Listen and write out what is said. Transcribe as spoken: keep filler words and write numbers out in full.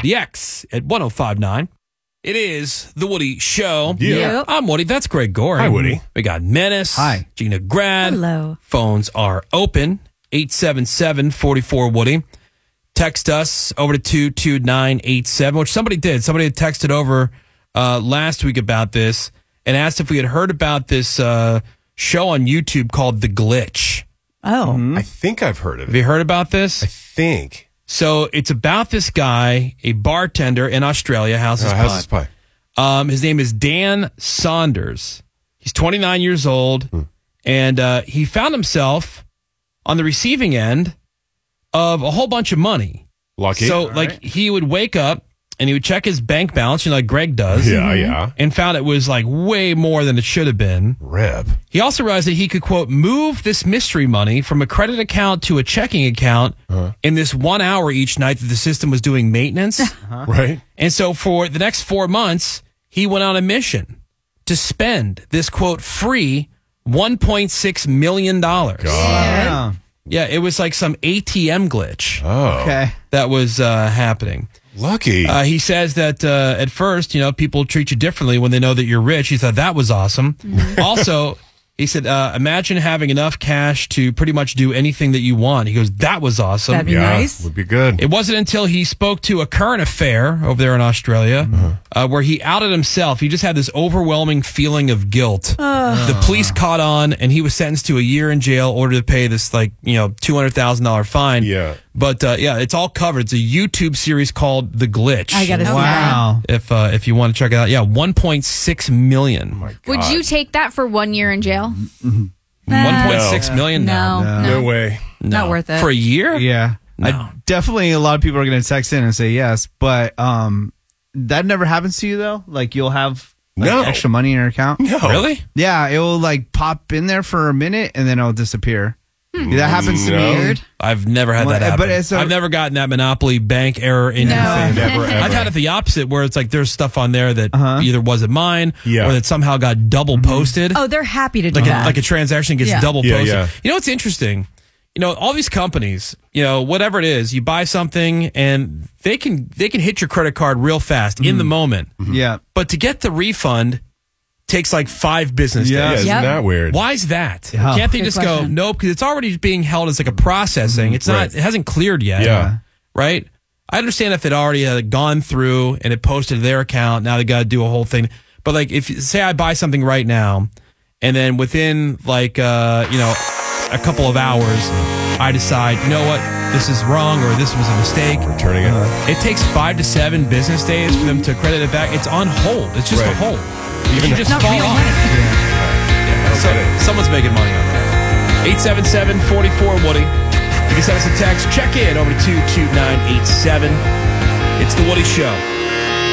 The X at one oh five nine. It is The Woody Show. Yeah. Yep. I'm Woody. That's Greg Gorey. Hi, Woody. We got Menace. Hi. Gina Grad. Hello. Phones are open. eight seven seven, four four, Woody. Text us over to two two nine eight seven, which somebody did. Somebody had texted over uh, last week about this and asked if we had heard about this uh, show on YouTube called The Glitch. Oh. I think I've heard of Have it. you heard about this? I think. So it's about this guy, a bartender in Australia, House's Uh, Pie. House's Pie. Um, his name is Dan Saunders. He's twenty-nine years old, Hmm. and uh, he found himself on the receiving end of a whole bunch of money. Lucky. So, like, he would wake up and he would check his bank balance, you know, like Greg does. Yeah, yeah. And found it was like way more than it should have been. Rip. He also realized that he could, quote, move this mystery money from a credit account to a checking account in this one hour each night that the system was doing maintenance. Right? And so for the next four months, he went on a mission to spend this, quote, free one point six million dollars. Yeah. Yeah, it was like some A T M glitch Oh. Okay. that was uh, happening. Lucky. Uh, he says that uh, at first, you know, people treat you differently when they know that you're rich. He thought that was awesome. Also, he said, uh, imagine having enough cash to pretty much do anything that you want. He goes, that was awesome. That'd be yeah. nice. Would be good. It wasn't until he spoke to a current affair over there in Australia uh, where he outed himself. He just had this overwhelming feeling of guilt. The police caught on, and he was sentenced to a year in jail, ordered to pay this, like, you know, two hundred thousand dollars fine. Yeah. But, uh, yeah, it's all covered. It's a YouTube series called The Glitch. I gotta see that. Wow. If uh, if you want to check it out. Yeah, one point six million. My Would God. you take that for one year in jail? one point six million No, now. no. No way. No. Not worth it. For a year? Yeah. No. I, definitely a lot of people are going to text in and say yes, but um, that never happens to you, though? Like, you'll have like, No. extra money in your account? No. Really? Yeah, it will, like, pop in there for a minute, and then it'll disappear. That happens to No. me. Weird. I've never had Well, that happen. but it's a- I've never gotten that Monopoly bank error in your No. favor. Never, ever. I've had it the opposite, where it's like there's stuff on there that Uh-huh. either wasn't mine Yeah. or that somehow got double posted. Oh, they're happy to do like, a, that. like a transaction gets Yeah. double Yeah, posted. yeah. You know what's interesting? You know, all these companies, you know, whatever it is, you buy something and they can they can hit your credit card real fast in the moment. Yeah. But to get the refund takes like five business Yeah. Yeah, days. isn't Yep. that weird? Why is that? Yeah. Can't they Good just go, question. nope, because it's already being held as like a processing. It's not, Right. it hasn't cleared yet. Yeah. Right? I understand if it already had gone through and it posted to their account, now they got to do a whole thing. But like, if say I buy something right now, and then within like, uh, you know, a couple of hours, I decide, you know what, this is wrong or this was a mistake. Returning it. It takes five to seven business days for them to credit it back. It's on hold. It's just a Right. hold. Even You if- just Not fall real off. money. So, someone's making money on that. eight seven seven, four four, Woody. You can send us a text. Check in over to two two nine eight seven. It's The Woody Show.